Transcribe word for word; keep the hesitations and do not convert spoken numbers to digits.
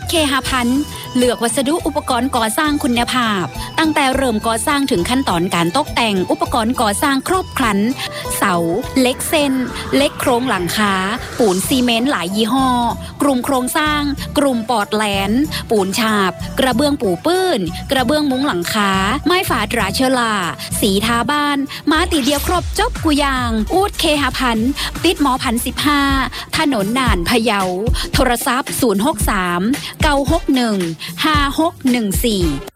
เคหพันธ์เลือกวัสดุอุปกรณ์ก่อสร้างคุณภาพตั้งแต่เริ่มก่อสร้างถึงขั้นตอนการตกแต่งอุปกรณ์ก่อสร้างครบครันเสาเหล็กเส้นเหล็กโครงหลังคาปูนซีเมนต์หลายยี่ห้อกลุ่มโครงสร้างกลุ่มปอดแหลนปูนฉาบกระเบื้องปูปื้นกระเบื้องมุ้งหลังคาไม้ฝาตราเชลาสีทาบ้านมาตีเดียวครบจบกุยางอูดเคหพันธ์ติดหมอพันสิบห้าถนนน่านพะเยาโทรศัพท์ศูนย์ หก สาม เก้า หก หนึ่ง ห้า หก หนึ่ง สี่